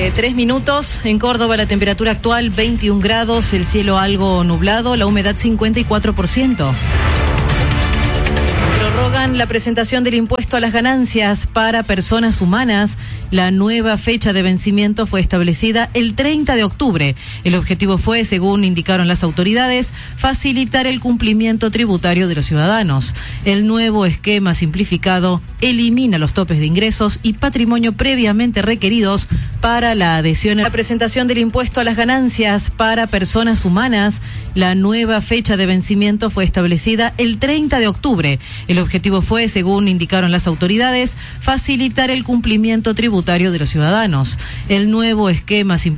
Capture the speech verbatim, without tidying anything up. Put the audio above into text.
Eh, tres minutos. En Córdoba la temperatura actual veintiún grados, el cielo algo nublado, la humedad cincuenta y cuatro por ciento. Prorrogan la presentación del impuesto a las ganancias para personas humanas. La nueva fecha de vencimiento fue establecida el treinta de octubre. El objetivo fue, según indicaron las autoridades, facilitar el cumplimiento tributario de los ciudadanos. El nuevo esquema simplificado elimina los topes de ingresos y patrimonio previamente requeridos para la adhesión a la presentación del impuesto a las ganancias para personas humanas. La nueva fecha de vencimiento fue establecida el treinta de octubre. El objetivo fue, según indicaron las autoridades, facilitar el cumplimiento tributario de los ciudadanos. El nuevo esquema simplificado